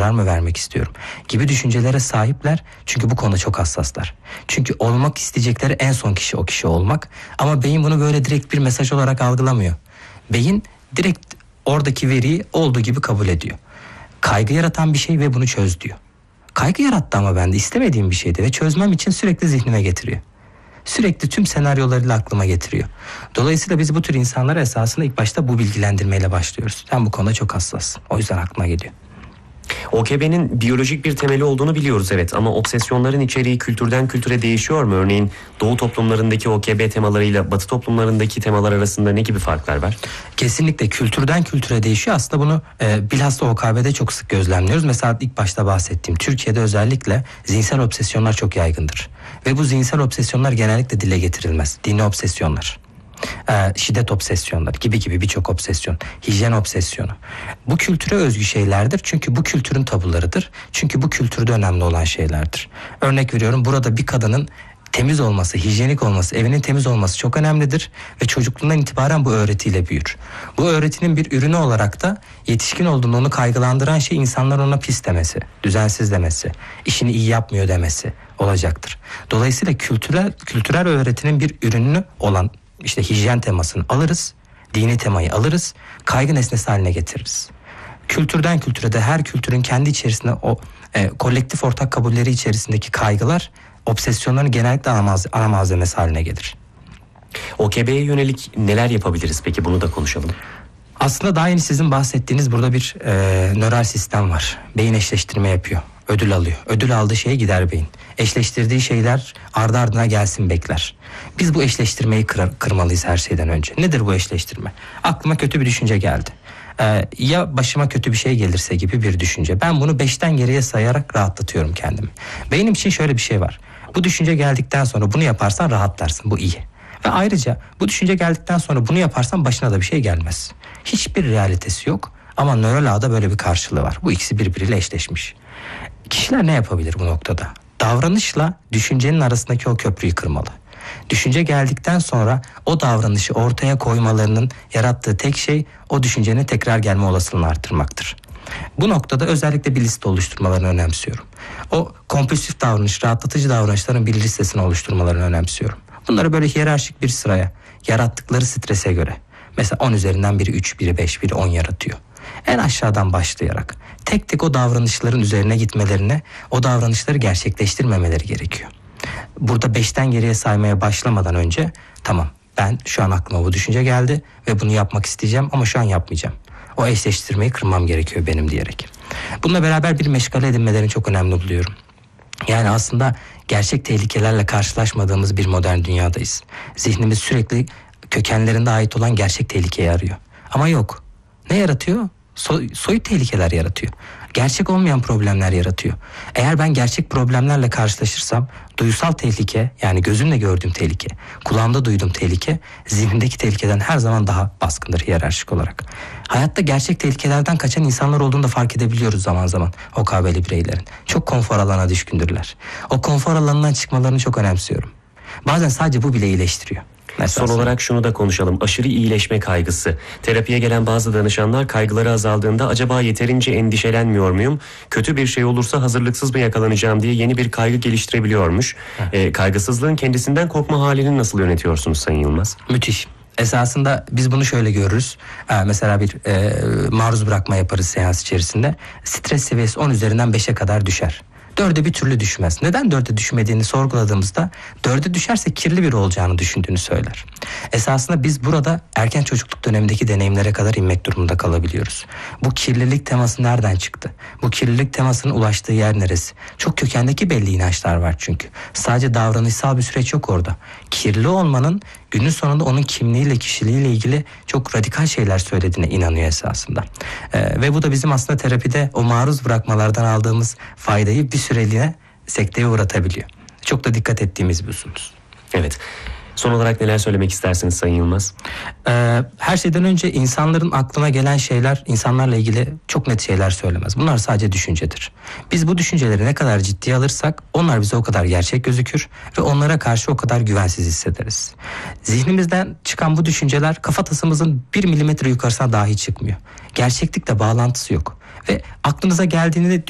zarar mı vermek istiyorum gibi düşüncelere sahipler. Çünkü bu konuda çok hassaslar. Çünkü olmak isteyecekleri en son kişi o kişi olmak. Ama beyin bunu böyle direkt bir mesaj olarak algılamıyor. Beyin direkt oradaki veriyi olduğu gibi kabul ediyor. Kaygı yaratan bir şey ve bunu çöz diyor. Kaygı yarattı ama ben de istemediğim bir şeydi ve çözmem için sürekli zihnime getiriyor. Sürekli tüm senaryolarıyla aklıma getiriyor. Dolayısıyla biz bu tür insanlara esasında ilk başta bu bilgilendirmeyle başlıyoruz. Ben bu konuda çok hassasım. O yüzden aklıma geliyor. OKB'nin biyolojik bir temeli olduğunu biliyoruz, evet, ama obsesyonların içeriği kültürden kültüre değişiyor mu? Örneğin Doğu toplumlarındaki OKB temalarıyla Batı toplumlarındaki temalar arasında ne gibi farklar var? Kesinlikle kültürden kültüre değişiyor. Aslında bunu bilhassa OKB'de çok sık gözlemliyoruz. Mesela ilk başta bahsettiğim Türkiye'de özellikle zihinsel obsesyonlar çok yaygındır. Ve bu zihinsel obsesyonlar genellikle dile getirilmez. Dini obsesyonlar. Şiddet obsesyonları gibi birçok obsesyon, hijyen obsesyonu. Bu kültüre özgü şeylerdir çünkü bu kültürün tabularıdır. Çünkü bu kültürde önemli olan şeylerdir. Örnek veriyorum, burada bir kadının temiz olması, hijyenik olması, evinin temiz olması çok önemlidir ve çocukluğundan itibaren bu öğretiyle büyür. Bu öğretinin bir ürünü olarak da yetişkin olduğunda onu kaygılandıran şey insanların ona pis demesi, düzensiz demesi, işini iyi yapmıyor demesi olacaktır. Dolayısıyla kültürel öğretinin bir ürünü olan İşte hijyen temasını alırız, dini temayı alırız, kaygı nesnesi haline getiririz. Kültürden kültüre de her kültürün kendi içerisinde o kolektif ortak kabulleri içerisindeki kaygılar, obsesyonların genellikle ana malzemesi haline gelir. OKB'ye yönelik neler yapabiliriz peki, bunu da konuşalım. Aslında daha yeni sizin bahsettiğiniz burada bir nöral sistem var. Beyin eşleştirme yapıyor, ödül alıyor. Ödül aldığı şeye gider beyin. Eşleştirdiği şeyler ardı ardına gelsin bekler. Biz bu eşleştirmeyi kırmalıyız her şeyden önce. Nedir bu eşleştirme? Aklıma kötü bir düşünce geldi. Ya başıma kötü bir şey gelirse gibi bir düşünce. Ben bunu 5'ten geriye sayarak rahatlatıyorum kendimi. Benim için şöyle bir şey var. Bu düşünce geldikten sonra bunu yaparsan rahatlarsın. Bu iyi. Ve ayrıca bu düşünce geldikten sonra bunu yaparsan başına da bir şey gelmez. Hiçbir realitesi yok ama nöral ağda böyle bir karşılığı var. Bu ikisi birbiriyle eşleşmiş. Kişiler ne yapabilir bu noktada? Davranışla düşüncenin arasındaki o köprüyü kırmalı. Düşünce geldikten sonra o davranışı ortaya koymalarının yarattığı tek şey o düşüncenin tekrar gelme olasılığını arttırmaktır. Bu noktada özellikle bir liste oluşturmalarını önemsiyorum. O kompulsif davranış, rahatlatıcı davranışların bir listesini oluşturmalarını önemsiyorum. Bunları böyle hiyerarşik bir sıraya, yarattıkları strese göre. Mesela 10 üzerinden biri 3, biri 5, biri 10 yaratıyor. En aşağıdan başlayarak tek tek o davranışların üzerine gitmelerine, o davranışları gerçekleştirmemeleri gerekiyor. Burada 5'ten geriye saymaya başlamadan önce tamam, ben şu an aklıma bu düşünce geldi ve bunu yapmak isteyeceğim ama şu an yapmayacağım. O eşleştirmeyi kırmam gerekiyor benim diyerek. Bununla beraber bir meşgale edinmelerini çok önemli buluyorum. Yani aslında gerçek tehlikelerle karşılaşmadığımız bir modern dünyadayız. Zihnimiz sürekli kökenlerinde ait olan gerçek tehlikeyi arıyor. Ama yok. Ne yaratıyor? Soyut tehlikeler yaratıyor. Gerçek olmayan problemler yaratıyor. Eğer ben gerçek problemlerle karşılaşırsam duysal tehlike, yani gözümle gördüğüm tehlike, kulağımda duyduğum tehlike zihnimdeki tehlikeden her zaman daha baskındır hiyerarşik olarak. Hayatta gerçek tehlikelerden kaçan insanlar olduğunu da fark edebiliyoruz zaman zaman OKB'li bireylerin. Çok konfor alanına düşkündürler. O konfor alanından çıkmalarını çok önemsiyorum. Bazen sadece bu bile iyileştiriyor. Son olarak şunu da konuşalım. Aşırı iyileşme kaygısı. Terapiye gelen bazı danışanlar kaygıları azaldığında acaba yeterince endişelenmiyor muyum? Kötü bir şey olursa hazırlıksız mı yakalanacağım diye yeni bir kaygı geliştirebiliyormuş. Kaygısızlığın kendisinden korkma halini nasıl yönetiyorsunuz Sayın Yılmaz? Müthiş. Esasında biz bunu şöyle görürüz. Mesela bir maruz bırakma yaparız seans içerisinde. Stres seviyesi 10 üzerinden 5'e kadar düşer. 4'e bir türlü düşmez. Neden 4'e düşmediğini sorguladığımızda 4'e düşerse kirli biri olacağını düşündüğünü söyler. Esasında biz burada erken çocukluk dönemindeki deneyimlere kadar inmek durumunda kalabiliyoruz. Bu kirlilik teması nereden çıktı? Bu kirlilik temasının ulaştığı yer neresi? Çok kökendeki belli inançlar var çünkü. Sadece davranışsal bir süreç yok orada. Kirli olmanın günün sonunda onun kimliğiyle, kişiliğiyle ilgili çok radikal şeyler söylediğine inanıyor esasında. Ve bu da bizim aslında terapide o maruz bırakmalardan aldığımız faydayı bir süreliğine sekteye uğratabiliyor. Çok da dikkat ettiğimiz bir husus. Evet. Son olarak neler söylemek istersiniz Sayın Yılmaz? Her şeyden önce insanların aklına gelen şeyler insanlarla ilgili çok net şeyler söylemez. Bunlar sadece düşüncedir. Biz bu düşünceleri ne kadar ciddiye alırsak onlar bize o kadar gerçek gözükür ve onlara karşı o kadar güvensiz hissederiz. Zihnimizden çıkan bu düşünceler kafatasımızın 1 milimetre yukarısına dahi çıkmıyor. Gerçeklikle bağlantısı yok. Ve aklınıza geldiğinde